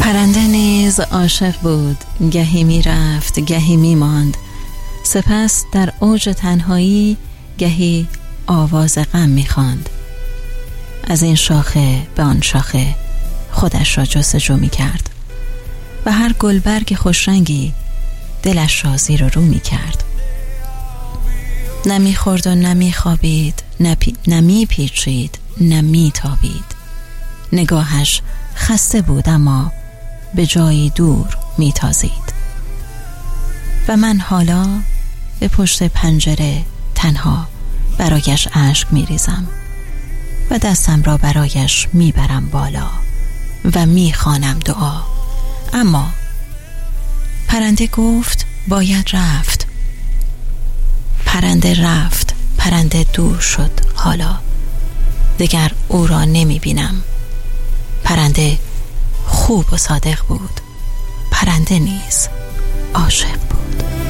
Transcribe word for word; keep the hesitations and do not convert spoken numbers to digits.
پرنده نیز عاشق بود، گهی می رفت گهی می ماند، سپس در اوج تنهایی گهی آواز غم می خواند. از این شاخه به آن شاخه خودش را جستجو می کرد و هر گلبرگ خوشرنگی دلش را زیر و رو می کرد. نمی خورد و نمی خوابید، نمی پیچید نمی تابید. نگاهش خسته بود اما به جایی دور می تازید. و من حالا به پشت پنجره تنها برایش اشک می ریزم و دستم را برایش می برم بالا و می خوانم دعا. اما پرنده گفت باید رفت. پرنده رفت، پرنده دور شد. حالا دیگر او را نمی بینم. پرنده خوب و صادق بود، پرنده نیز عاشق.